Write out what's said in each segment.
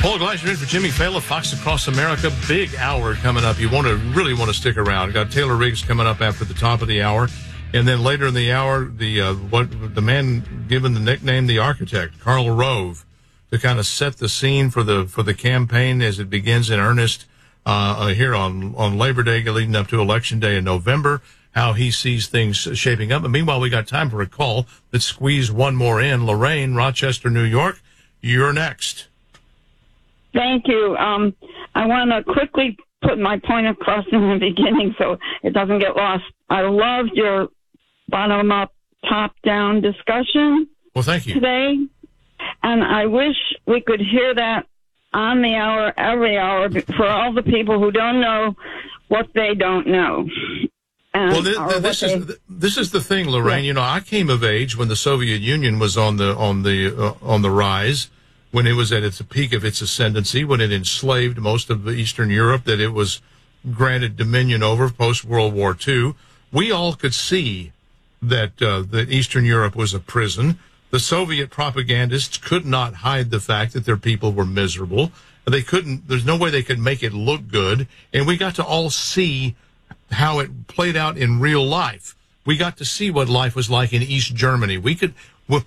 Paul Gleiser in for Jimmy Fallon, Fox Across America. Big hour coming up. You really want to stick around. Got Taylor Riggs coming up after the top of the hour. And then later in the hour, the man given the nickname the Architect, Karl Rove, to kind of set the scene for the campaign as it begins in earnest here on Labor Day, leading up to Election Day in November, how he sees things shaping up. And meanwhile, we got time for a call. Let's squeeze one more in. Lorraine, Rochester, New York, you're next. Thank you. I want to quickly put my point across in the beginning so it doesn't get lost. I loved your bottom-up, top-down discussion today, and I wish we could hear that on the hour, every hour, for all the people who don't know what they don't know. Well, this is the thing, Lorraine. Yeah. You know, I came of age when the Soviet Union was on the rise, when it was at its peak of its ascendancy, when it enslaved most of Eastern Europe that it was granted dominion over post-World War II. We all could see that Eastern Europe was a prison. The Soviet propagandists could not hide the fact that their people were miserable. They couldn't. There's no way they could make it look good. And we got to all see how it played out in real life. We got to see what life was like in East Germany. We could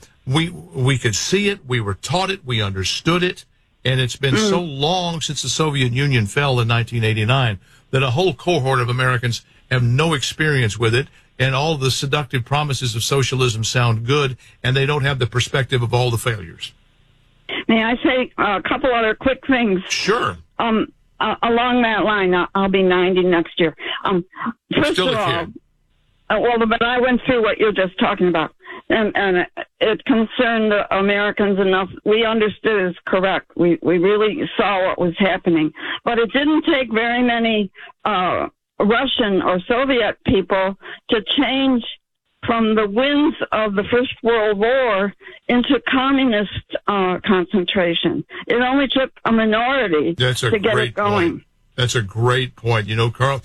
see it. We were taught it. We understood it. And it's been so long since the Soviet Union fell in 1989 that a whole cohort of Americans have no experience with it. And all the seductive promises of socialism sound good, and they don't have the perspective of all the failures. May I say a couple other quick things? Sure. Along that line, I'll be 90 next year. First Still of all, but I went through what you're just talking about, and it concerned the Americans enough. We understood it is correct. We really saw what was happening, but it didn't take very many Russian or Soviet people to change from the winds of the First World War into communist concentration. It only took a minority to get it going. That's a great point. You know, Carl,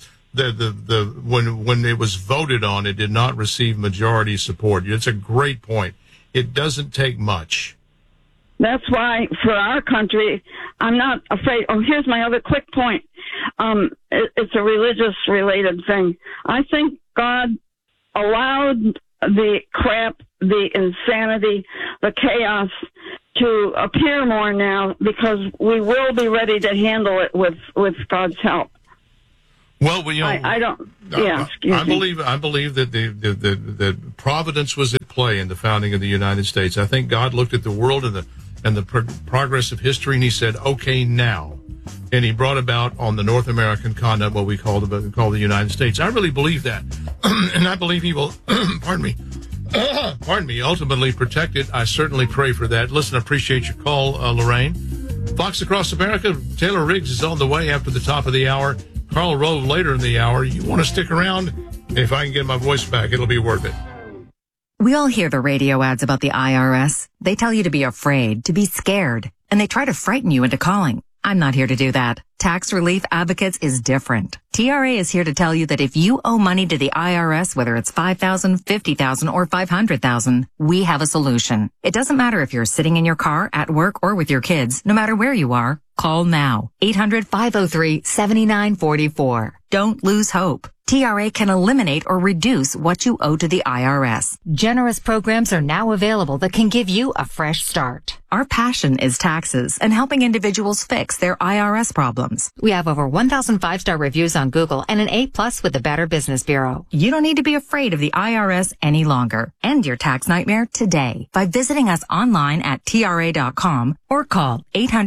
when it was voted on, it did not receive majority support. It's a great point. It doesn't take much. That's why, for our country, I'm not afraid. Oh, here's my other quick point. It's a religious-related thing. I think God allowed the crap, the insanity, the chaos to appear more now because we will be ready to handle it with God's help. Well, you know, I don't. Yeah, excuse me. I believe that the providence was at play in the founding of the United States. I think God looked at the world and the progress of history, and he said, "Okay, now," and he brought about on the North American continent what we call the United States. I really believe that, and I believe he will. pardon me, ultimately protect it. I certainly pray for that. Listen, I appreciate your call, Lorraine. Fox Across America. Taylor Riggs is on the way after the top of the hour. Karl Rove later in the hour. You want to stick around? If I can get my voice back, it'll be worth it. We all hear the radio ads about the IRS. They tell you to be afraid, to be scared, and they try to frighten you into calling. I'm not here to do that. Tax Relief Advocates is different. TRA is here to tell you that if you owe money to the IRS, whether it's $5,000, $50,000, or $500,000, we have a solution. It doesn't matter if you're sitting in your car, at work, or with your kids. No matter where you are, call now. 800-503-7944. Don't lose hope. TRA can eliminate or reduce what you owe to the IRS. Generous programs are now available that can give you a fresh start. Our passion is taxes and helping individuals fix their IRS problems. We have over 1,000 5-star reviews on Google and an A+ with the Better Business Bureau. You don't need to be afraid of the IRS any longer. End your tax nightmare today by visiting us online at TRA.com or call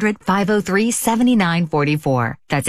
800-503-7944. That's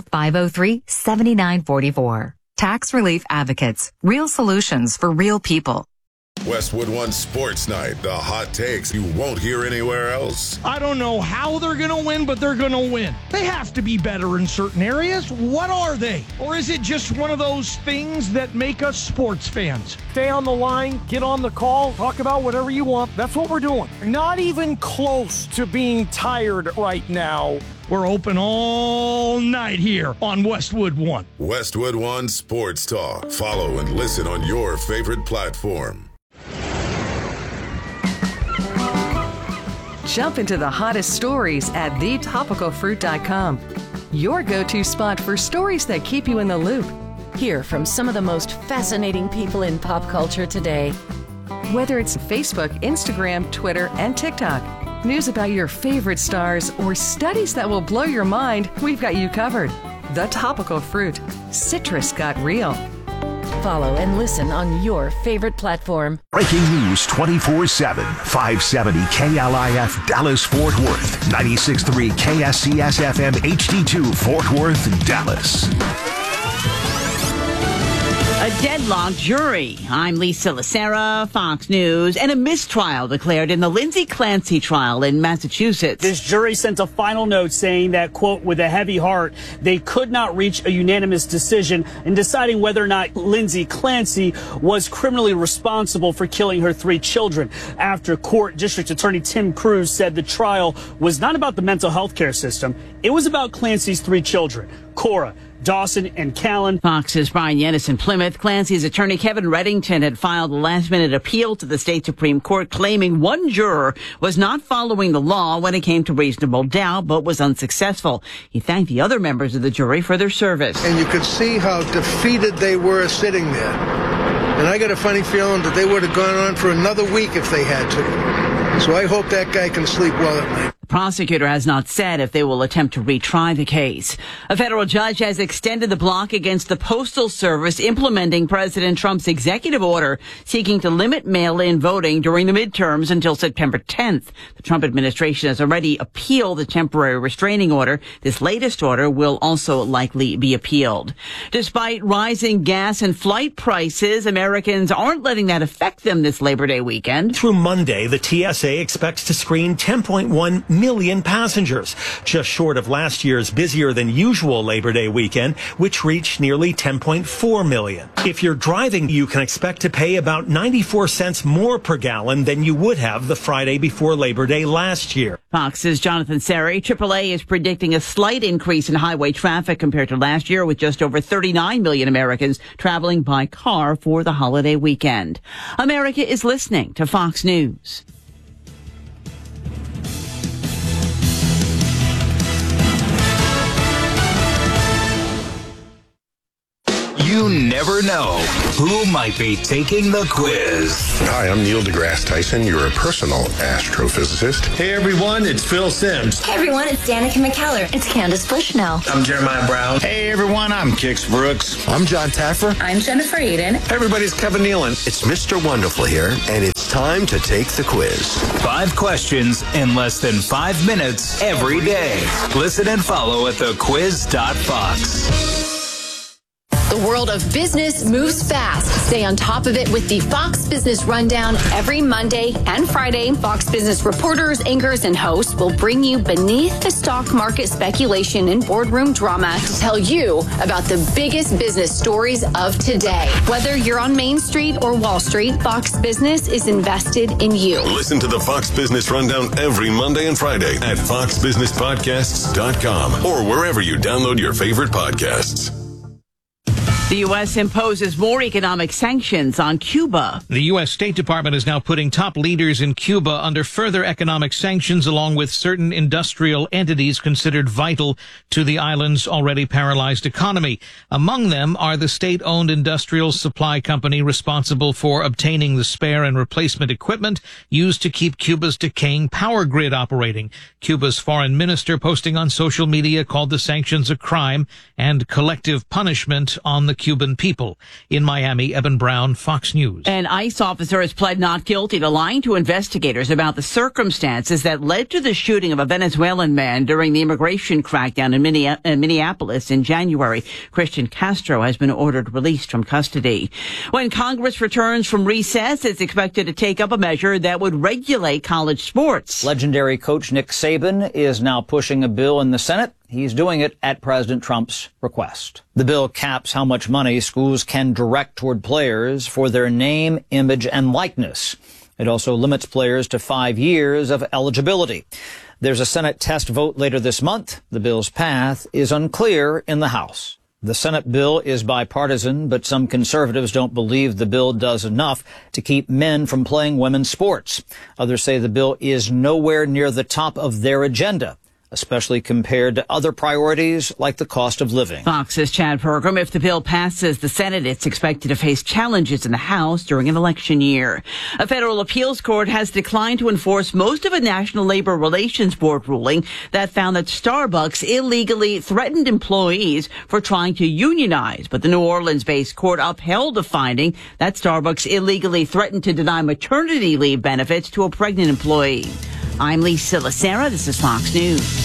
800-503-7944. Tax Relief Advocates. Real solutions for real people. Westwood One Sports Night. The hot takes you won't hear anywhere else. I don't know how they're going to win, but they're going to win. They have to be better in certain areas. What are they? Or is it just one of those things that make us sports fans? Stay on the line, get on the call, talk about whatever you want. That's what we're doing. Not even close to being tired right now. We're open all night here on Westwood One. Westwood One Sports Talk. Follow and listen on your favorite platform. Jump into the hottest stories at thetopicalfruit.com. Your go-to spot for stories that keep you in the loop. Hear from some of the most fascinating people in pop culture today. Whether it's Facebook, Instagram, Twitter, and TikTok, news about your favorite stars, or studies that will blow your mind, we've got you covered. The Topical Fruit. Citrus got real. Follow and listen on your favorite platform. Breaking news 24/7. 570 KLIF Dallas Fort Worth. 96.3 KSCS FM HD2 Fort Worth, Dallas. A deadlocked jury. I'm Lisa Lacera, Fox News, and a mistrial declared in the Lindsay Clancy trial in Massachusetts. This jury sent a final note saying that, quote, with a heavy heart, they could not reach a unanimous decision in deciding whether or not Lindsay Clancy was criminally responsible for killing her 3 children. After court, District Attorney Tim Cruz said the trial was not about the mental health care system. It was about Clancy's 3 children, Cora, Dawson, and Callan. Fox's Brian Yennis in Plymouth. Clancy's attorney Kevin Reddington had filed a last-minute appeal to the state Supreme Court claiming one juror was not following the law when it came to reasonable doubt, but was unsuccessful. He thanked the other members of the jury for their service. And you could see how defeated they were sitting there. And I got a funny feeling that they would have gone on for another week if they had to. So I hope that guy can sleep well at night. The prosecutor has not said if they will attempt to retry the case. A federal judge has extended the block against the Postal Service implementing President Trump's executive order seeking to limit mail-in voting during the midterms until September 10th. The Trump administration has already appealed the temporary restraining order. This latest order will also likely be appealed. Despite rising gas and flight prices, Americans aren't letting that affect them this Labor Day weekend. Through Monday, the TSA expects to screen 10.1 million passengers, just short of last year's busier than usual Labor Day weekend, which reached nearly 10.4 million. If you're driving, you can expect to pay about 94 cents more per gallon than you would have the Friday before Labor Day last year. Fox's Jonathan Seri. AAA is predicting a slight increase in highway traffic compared to last year, with just over 39 million Americans traveling by car for the holiday weekend. America is listening to Fox News. You never know who might be taking the quiz. Hi, I'm Neil deGrasse Tyson, your personal astrophysicist. Hey everyone, it's Phil Simms. Hey everyone, it's Danica McKellar. It's Candace Bushnell. I'm Jeremiah Brown. Hey everyone, I'm Kix Brooks. I'm John Taffer. I'm Jennifer Eden. Hey everybody, it's Kevin Nealon. It's Mr. Wonderful here, and it's time to take the quiz. 5 questions in less than 5 minutes every day. Listen and follow at thequiz.fox. The world of business moves fast. Stay on top of it with the Fox Business Rundown every Monday and Friday. Fox Business reporters, anchors, and hosts will bring you beneath the stock market speculation and boardroom drama to tell you about the biggest business stories of today. Whether you're on Main Street or Wall Street, Fox Business is invested in you. Listen to the Fox Business Rundown every Monday and Friday at foxbusinesspodcasts.com or wherever you download your favorite podcasts. The U.S. imposes more economic sanctions on Cuba. The U.S. State Department is now putting top leaders in Cuba under further economic sanctions, along with certain industrial entities considered vital to the island's already paralyzed economy. Among them are the state-owned industrial supply company responsible for obtaining the spare and replacement equipment used to keep Cuba's decaying power grid operating. Cuba's foreign minister, posting on social media, called the sanctions a crime and collective punishment on the Cuban people. In Miami, Eben Brown, Fox News. An ICE officer has pled not guilty to lying to investigators about the circumstances that led to the shooting of a Venezuelan man during the immigration crackdown in Minneapolis in January. Christian Castro has been ordered released from custody. When Congress returns from recess, it's expected to take up a measure that would regulate college sports. Legendary coach Nick Saban is now pushing a bill in the Senate. He's doing it at President Trump's request. The bill caps how much money schools can direct toward players for their name, image, and likeness. It also limits players to 5 years of eligibility. There's a Senate test vote later this month. The bill's path is unclear in the House. The Senate bill is bipartisan, but some conservatives don't believe the bill does enough to keep men from playing women's sports. Others say the bill is nowhere near the top of their agenda, especially compared to other priorities like the cost of living. Fox's Chad Pergram. If the bill passes the Senate, it's expected to face challenges in the House during an election year. A federal appeals court has declined to enforce most of a National Labor Relations Board ruling that found that Starbucks illegally threatened employees for trying to unionize. But the New Orleans-based court upheld a finding that Starbucks illegally threatened to deny maternity leave benefits to a pregnant employee. I'm Lisa Lacera. This is Fox News.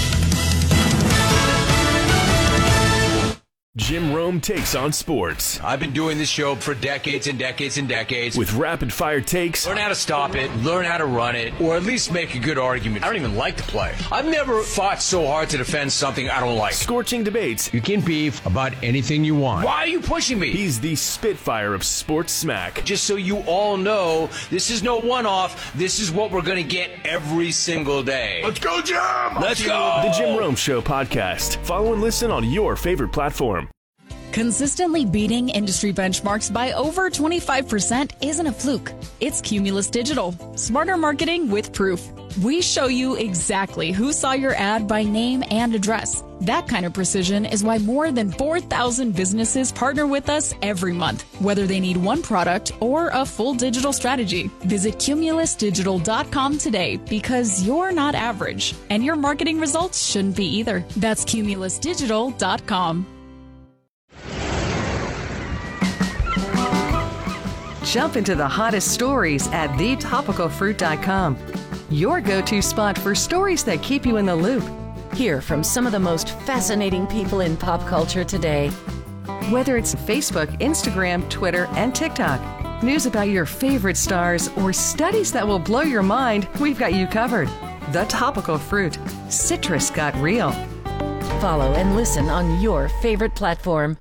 Jim Rome takes on sports. I've been doing this show for decades and decades and decades. With rapid-fire takes. Learn how to stop it, learn how to run it, or at least make a good argument. I don't even like the play. I've never fought so hard to defend something I don't like. Scorching debates. You can beef about anything you want. Why are you pushing me? He's the Spitfire of sports smack. Just so you all know, this is no one-off. This is what we're going to get every single day. Let's go, Jim! Let's go! The Jim Rome Show podcast. Follow and listen on your favorite platform. Consistently beating industry benchmarks by over 25% isn't a fluke. It's Cumulus Digital. Smarter marketing with proof. We show you exactly who saw your ad by name and address. That kind of precision is why more than 4,000 businesses partner with us every month, whether they need one product or a full digital strategy. Visit cumulusdigital.com today because you're not average, and your marketing results shouldn't be either. That's cumulusdigital.com. Jump into the hottest stories at thetopicalfruit.com. Your go-to spot for stories that keep you in the loop. Hear from some of the most fascinating people in pop culture today. Whether it's Facebook, Instagram, Twitter, and TikTok, news about your favorite stars, or studies that will blow your mind, we've got you covered. The Topical Fruit. Citrus got real. Follow and listen on your favorite platform.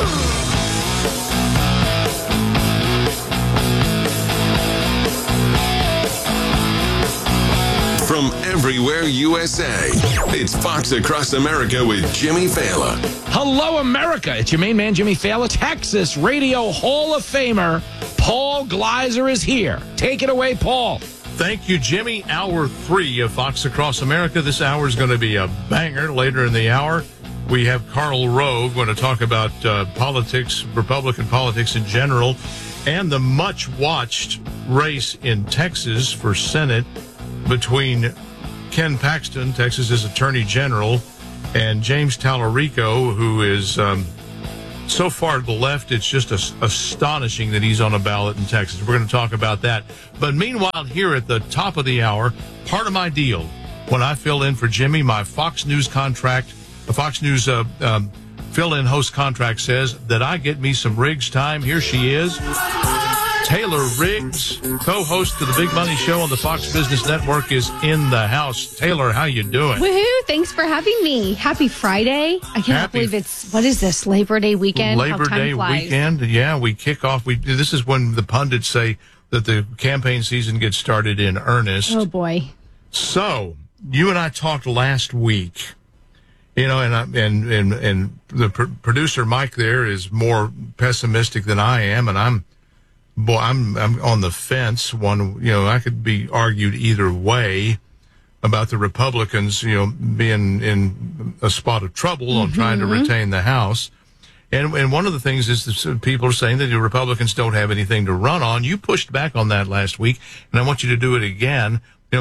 From everywhere USA, it's Fox Across America with Jimmy Fallon. Hello, America. It's your main man, Jimmy Fallon. Texas Radio Hall of Famer Paul Gleiser is here. Take it away, Paul. Thank you, Jimmy. Hour 3 of Fox Across America. This hour is going to be a banger. Later in the hour, we have Karl Rove going to talk about politics, Republican politics in general, and the much-watched race in Texas for Senate between Ken Paxton, Texas's Attorney General, and James Tallarico, who is so far to the left, it's just astonishing that he's on a ballot in Texas. We're going to talk about that. But meanwhile, here at the top of the hour, part of my deal, when I fill in for Jimmy, my Fox News contract, the Fox News fill-in host contract says that I get me some Riggs time. Here she is. Taylor Riggs, co-host of the Big Money Show on the Fox Business Network, is in the house. Taylor, how you doing? Woohoo! Thanks for having me. Happy Friday. I cannot believe it's, what is this, Labor Day weekend? Labor Day weekend. Yeah, we kick off. This is when the pundits say that the campaign season gets started in earnest. Oh, boy. So, you and I talked last week, you know, and the producer Mike there is more pessimistic than I am, and I'm on the fence. I could be argued either way about the Republicans, being in a spot of trouble on trying to retain the House. And one of the things is that people are saying that the Republicans don't have anything to run on. You pushed back on that last week, and I want you to do it again.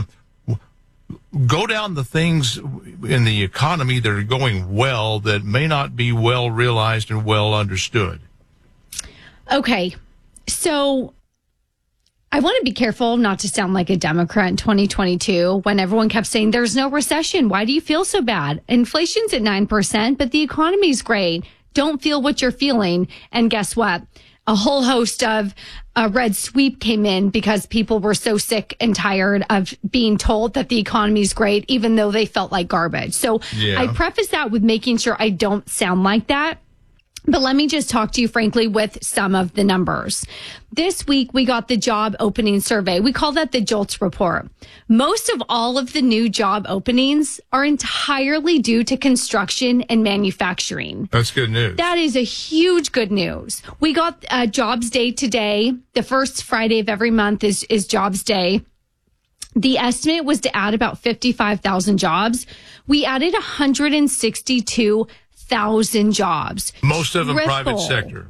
Go down the things in the economy that are going well that may not be well realized and well understood. Okay. So I want to be careful not to sound like a Democrat in 2022 when everyone kept saying there's no recession. Why do you feel so bad? Inflation's at 9%, but the economy's great. Don't feel what you're feeling. And guess what? A whole host of red sweep came in because people were so sick and tired of being told that the economy's great, even though they felt like garbage. So I preface that with making sure I don't sound like that. But let me just talk to you frankly with some of the numbers. This week, we got the job opening survey. We call that the JOLTS report. Most of all of the new job openings are entirely due to construction and manufacturing. That's good news. That is a huge good news. We got Jobs Day today. The first Friday of every month is Jobs Day. The estimate was to add about 55,000 jobs. We added 162,000 jobs. Most of them private sector.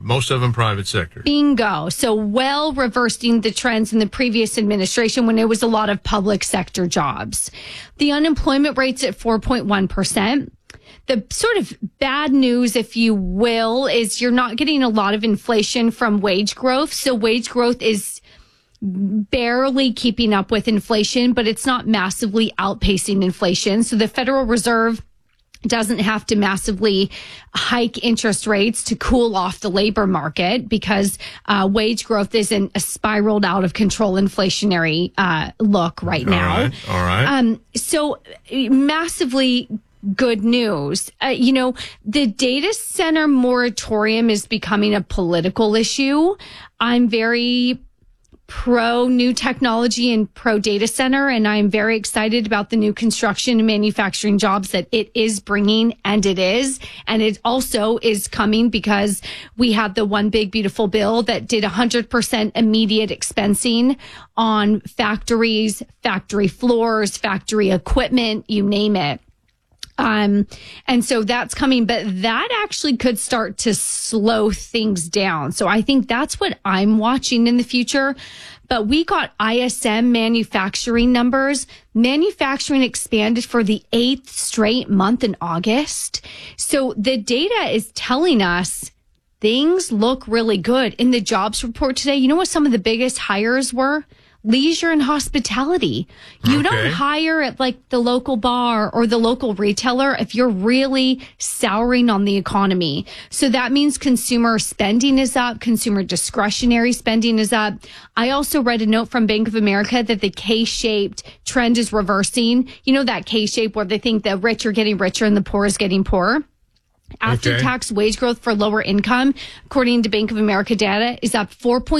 Bingo. So well reversing the trends in the previous administration when it was a lot of public sector jobs. The unemployment rate's at 4.1%. The sort of bad news, if you will, is you're not getting a lot of inflation from wage growth. So wage growth is barely keeping up with inflation, but it's not massively outpacing inflation. So the Federal Reserve doesn't have to massively hike interest rates to cool off the labor market because wage growth isn't a spiraled out of control inflationary look right now. All right. So massively good news. The data center moratorium is becoming a political issue. I'm very pro new technology and pro data center, and I'm very excited about the new construction and manufacturing jobs that it is bringing, and it also is coming because we had the one big beautiful bill that did 100% immediate expensing on factories, factory floors, factory equipment, you name it. And so that's coming, but that actually could start to slow things down. So I think that's what I'm watching in the future. But we got ISM manufacturing numbers. Manufacturing expanded for the 8th straight month in August. So the data is telling us things look really good. In the jobs report today, you know what some of the biggest hires were? Leisure and hospitality. You don't hire at like the local bar or the local retailer if you're really souring on the economy. So that means consumer spending is up. Consumer discretionary spending is up. I also read a note from Bank of America that the K-shaped trend is reversing. You know, that K-shape where they think the rich are getting richer and the poor is getting poorer. After-tax wage growth for lower income, according to Bank of America data, is up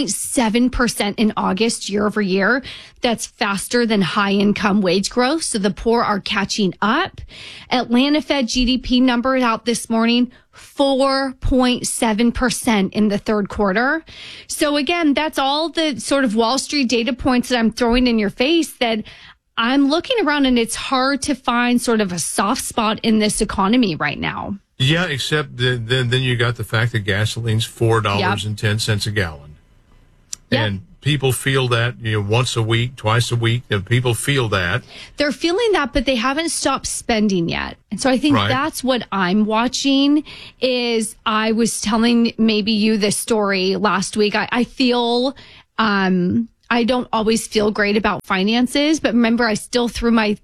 4.7% in August year over year. That's faster than high-income wage growth, so the poor are catching up. Atlanta Fed GDP number out this morning, 4.7% in the third quarter. So again, that's all the sort of Wall Street data points that I'm throwing in your face that I'm looking around and it's hard to find sort of a soft spot in this economy right now. Yeah, except then you got the fact that gasoline's $4.10 a gallon. Yep. And people feel that, once a week, twice a week, people feel that. They're feeling that, but they haven't stopped spending yet. And so I think that's what I'm watching is I was telling maybe you this story last week. I feel, I don't always feel great about finances, but remember I still threw my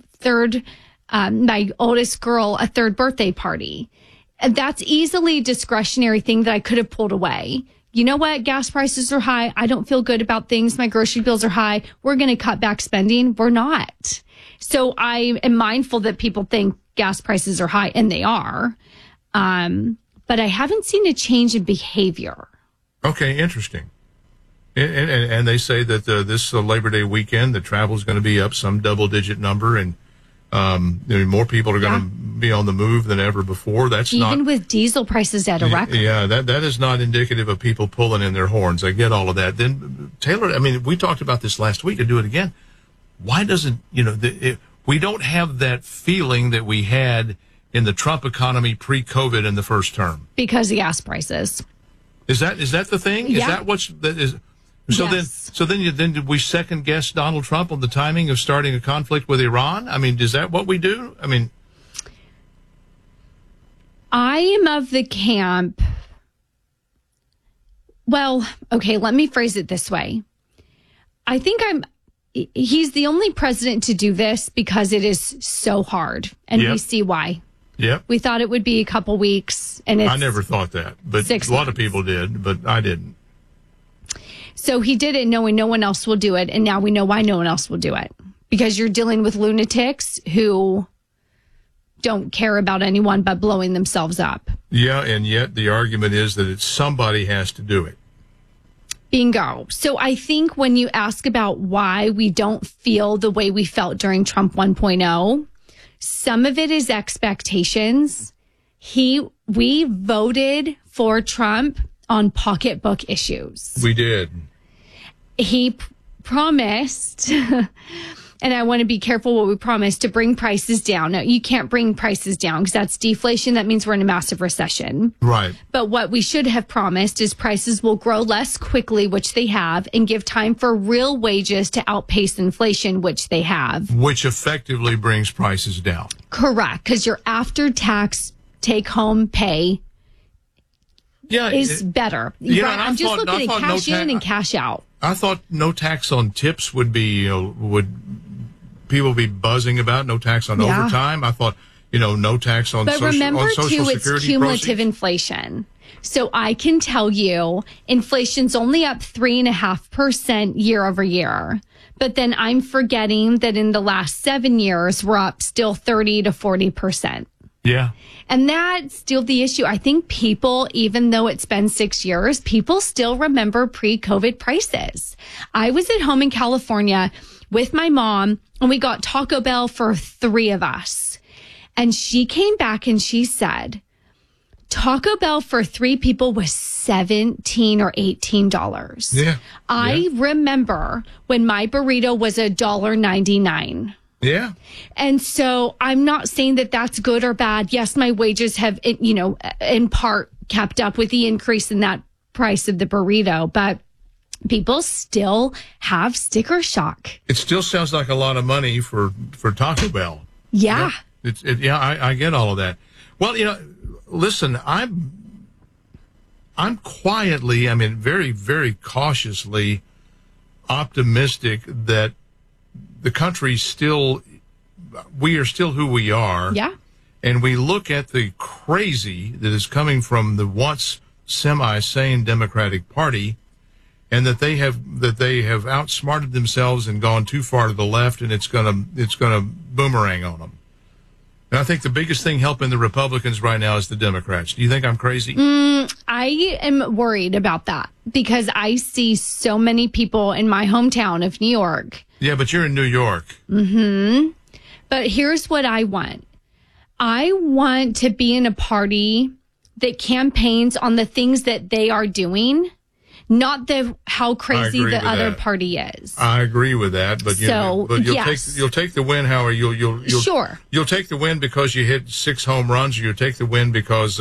oldest girl a third birthday party. And that's easily a discretionary thing that I could have pulled away. You know what? Gas prices are high. I don't feel good about things. My grocery bills are high. We're going to cut back spending. We're not. So I am mindful that people think gas prices are high, and they are. But I haven't seen a change in behavior. Okay, interesting. And they say that this Labor Day weekend, the travel is going to be up some double-digit number, and more people are going to be on the move than ever before. That's even with diesel prices at a record. Yeah, that is not indicative of people pulling in their horns. I get all of that. Then Taylor, we talked about this last week. To do it again, why doesn't we don't have that feeling that we had in the Trump economy pre-COVID in the first term? Because of gas prices. Is that the thing? Yeah. Is that what's that is? So yes. then did we second guess Donald Trump on the timing of starting a conflict with Iran? Is that what we do? I am of the camp. Well, okay, let me phrase it this way. I think he's the only president to do this because it is so hard, and we see why. Yep. We thought it would be a couple weeks, and I never thought that, but a lot of people did, but I didn't. So he did it knowing no one else will do it, and now we know why no one else will do it. Because you're dealing with lunatics who don't care about anyone but blowing themselves up. Yeah, and yet the argument is that somebody has to do it. Bingo. So I think when you ask about why we don't feel the way we felt during Trump 1.0, some of it is expectations. We voted for Trump on pocketbook issues. We did. He promised, and I want to be careful what we promise, to bring prices down. Now, you can't bring prices down because that's deflation. That means we're in a massive recession. Right. But what we should have promised is prices will grow less quickly, which they have, and give time for real wages to outpace inflation, which they have. Which effectively brings prices down. Correct, because your after-tax take-home pay is better. Yeah, right? I'm just looking at cash in and cash out. I thought no tax on tips would be, would people be buzzing about, no tax on overtime. I thought, no tax on social security. But remember, too, it's cumulative inflation. So I can tell you inflation's only up 3.5% year over year. But then I'm forgetting that in the last 7 years, we're up still 30 to 40%. Yeah. And that's still the issue. I think people, even though it's been 6 years, people still remember pre-COVID prices. I was at home in California with my mom, and we got Taco Bell for 3 of us. And she came back and she said, Taco Bell for 3 people was $17 or $18. Yeah. I remember when my burrito was $1.99. Yeah. And so I'm not saying that that's good or bad. Yes, my wages have, in part kept up with the increase in that price of the burrito, but people still have sticker shock. It still sounds like a lot of money for Taco Bell. Yeah. I get all of that. Well, listen, I'm quietly, very, very cautiously optimistic that the country's we are still who we are. Yeah. And we look at the crazy that is coming from the once semi-sane Democratic Party, and that they have outsmarted themselves and gone too far to the left, and it's gonna boomerang on them. And I think the biggest thing helping the Republicans right now is the Democrats. Do you think I'm crazy? I am worried about that because I see so many people in my hometown of New York. Yeah, but you're in New York. Mm-hmm. But here's what I want. I want to be in a party that campaigns on the things that they are doing, not how crazy the other party is. I agree with that, but you'll take the win. Howard, you'll take the win because you hit 6 home runs, or you'll take the win because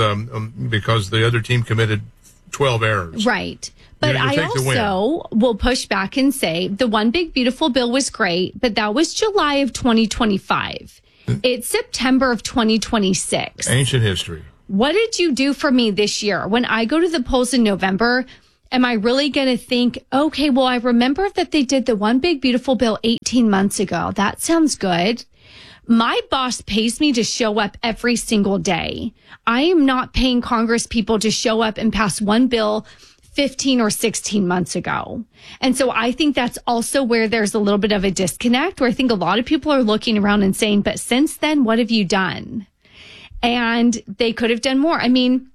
the other team committed 12 errors. Right. But I also will push back and say the One Big Beautiful Bill was great, but that was July of 2025. It's September of 2026. Ancient history. What did you do for me this year? When I go to the polls in November, am I really going to think, okay, well, I remember that they did the One Big Beautiful Bill 18 months ago. That sounds good. My boss pays me to show up every single day. I am not paying Congress people to show up and pass one bill 15 or 16 months ago. And so I think that's also where there's a little bit of a disconnect, where I think a lot of people are looking around and saying, but since then, what have you done? And they could have done more. I'm going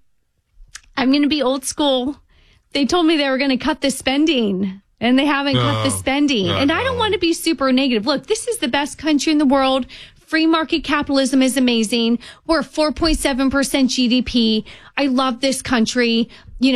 to be old school. They told me they were going to cut the spending, and they haven't cut the spending. And I don't want to be super negative. Look, this is the best country in the world. Free market capitalism is amazing. We're 4.7% GDP. I love this country.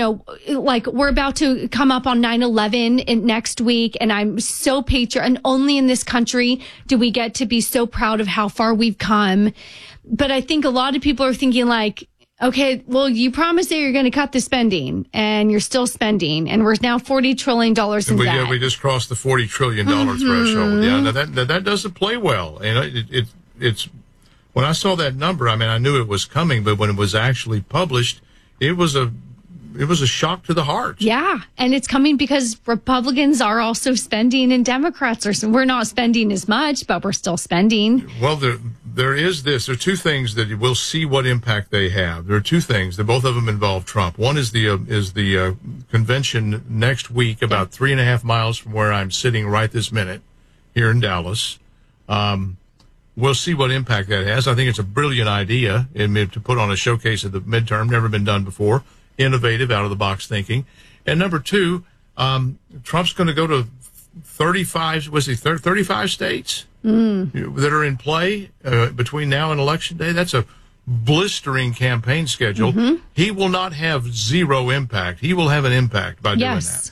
We're about to come up on 9/11 next week, and I'm so patriotic. And only in this country do we get to be so proud of how far we've come. But I think a lot of people are thinking okay, well, you promised that you're going to cut the spending, and you're still spending, and we're now $40 trillion in debt. Yeah, we just crossed the $40 trillion threshold. Yeah, now that doesn't play well. It's when I saw that number, I knew it was coming, but when it was actually published, it was a shock to the heart. Yeah, and it's coming because Republicans are also spending, and Democrats we're not spending as much, but we're still spending. Well, there is this. There are 2 things that we'll see what impact they have. There are 2 things. Both of them involve Trump. One is the convention next week, about 3.5 miles from where I'm sitting right this minute here in Dallas. We'll see what impact that has. I think it's a brilliant idea to put on a showcase of the midterm, never been done before. Innovative, out-of-the-box thinking. And number two, Trump's going to go to 35 states that are in play between now and Election Day. That's a blistering campaign schedule. Mm-hmm. He will not have zero impact. He will have an impact by doing that.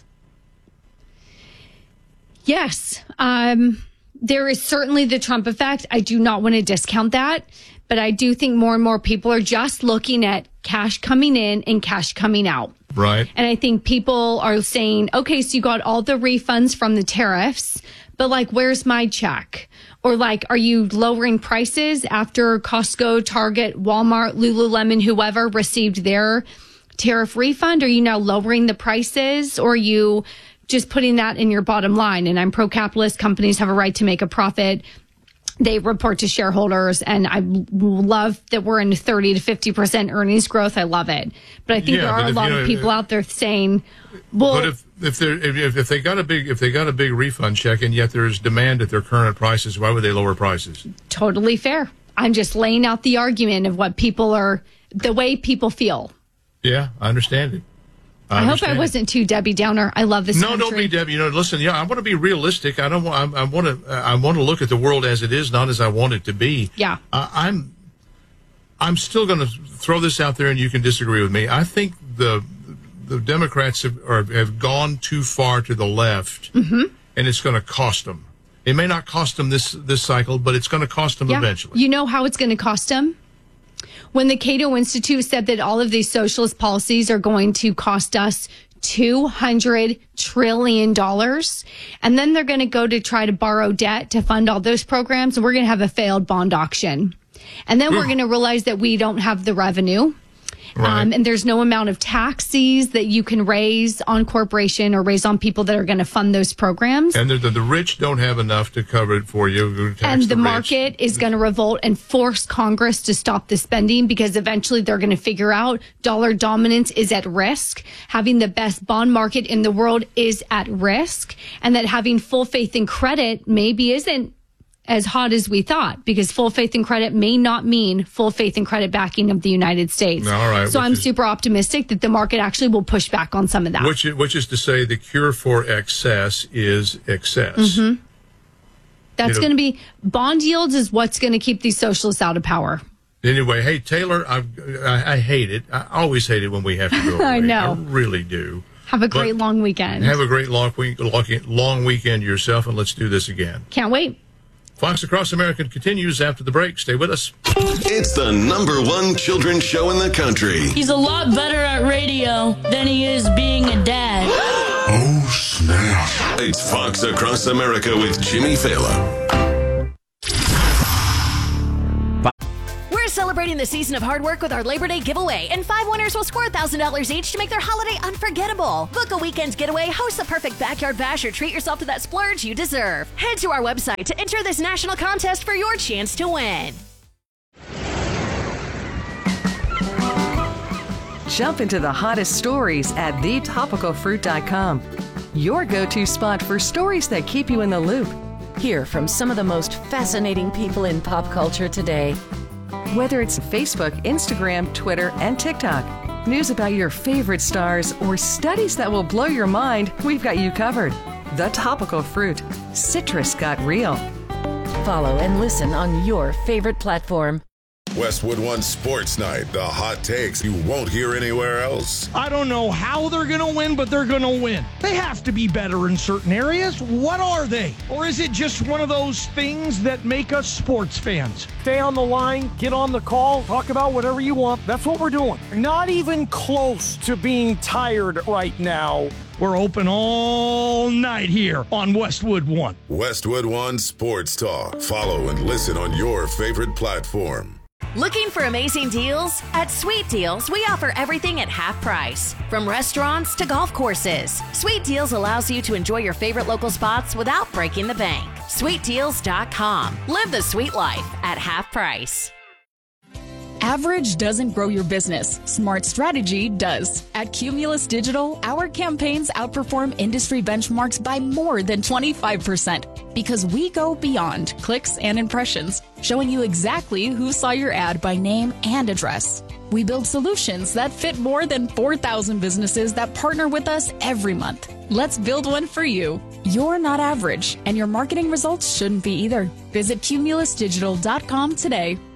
Yes. There is certainly the Trump effect. I do not want to discount that, but I do think more and more people are just looking at cash coming in and cash coming out. Right. And I think people are saying, okay, so you got all the refunds from the tariffs, but like, where's my check? Or like, are you lowering prices after Costco, Target, Walmart, Lululemon, whoever received their tariff refund? Are you now lowering the prices, or are you just putting that in your bottom line? And I'm pro-capitalist. Companies have a right to make a profit. They report to shareholders, and I love that we're in 30 to 50% earnings growth. I love it. But I think there are a lot of people out there saying, well, but if they got a big refund check and yet there's demand at their current prices, why would they lower prices? Totally fair. I'm just laying out the argument of what people are, the way people feel. Yeah, I understand it. I hope I wasn't too Debbie Downer. I love this country. No, don't be Debbie. Listen, I want to be realistic. I want to look at the world as it is, not as I want it to be. Yeah. I'm still going to throw this out there, and you can disagree with me. I think the Democrats have gone too far to the left, and it's going to cost them. It may not cost them this cycle, but it's going to cost them eventually. You know how it's going to cost them? When the Cato Institute said that all of these socialist policies are going to cost us $200 trillion, and then they're going to go to try to borrow debt to fund all those programs, and we're going to have a failed bond auction. And then we're going to realize that we don't have the revenue. Right. And there's no amount of taxes that you can raise on corporation or raise on people that are going to fund those programs. And the rich don't have enough to cover it for you. And the market is going to revolt and force Congress to stop the spending, because eventually they're going to figure out dollar dominance is at risk. Having the best bond market in the world is at risk. And that having full faith and credit maybe isn't as hot as we thought, because full faith and credit may not mean full faith and credit backing of the United States. All right, so I'm super optimistic that the market actually will push back on some of that. Which is to say, the cure for excess is excess. Mm-hmm. That's going to be bond yields is what's going to keep these socialists out of power. Anyway, hey, Taylor, I hate it. I always hate it when we have to go away. I know. I really do. Have a great long weekend. Have a great long weekend yourself, and let's do this again. Can't wait. Fox Across America continues after the break. Stay with us. It's the #1 children's show in the country. He's a lot better at radio than he is being a dad. Oh, snap. It's Fox Across America with Jimmy Fallon. We're celebrating the season of hard work with our Labor Day giveaway, and 5 winners will score $1,000 each to make their holiday unforgettable. Book a weekend's getaway, host the perfect backyard bash, or treat yourself to that splurge you deserve. Head to our website to enter this national contest for your chance to win. Jump into the hottest stories at thetopicalfruit.com. Your go-to spot for stories that keep you in the loop. Hear from some of the most fascinating people in pop culture today. Whether it's Facebook, Instagram, Twitter, and TikTok, news about your favorite stars, or studies that will blow your mind, we've got you covered. The Topical Fruit. Citrus got real. Follow and listen on your favorite platform. Westwood One Sports Night. The hot takes you won't hear anywhere else. I don't know how they're going to win, but they're going to win. They have to be better in certain areas. What are they? Or is it just one of those things that make us sports fans? Stay on the line, get on the call, talk about whatever you want. That's what we're doing. Not even close to being tired right now. We're open all night here on Westwood One. Westwood One Sports Talk. Follow and listen on your favorite platform. Looking for amazing deals? At Sweet Deals, we offer everything at half price. From restaurants to golf courses, Sweet Deals allows you to enjoy your favorite local spots without breaking the bank. SweetDeals.com. Live the sweet life at half price. Average doesn't grow your business. Smart strategy does. At Cumulus Digital, our campaigns outperform industry benchmarks by more than 25% because we go beyond clicks and impressions, showing you exactly who saw your ad by name and address. We build solutions that fit more than 4,000 businesses that partner with us every month. Let's build one for you. You're not average, and your marketing results shouldn't be either. Visit cumulusdigital.com today.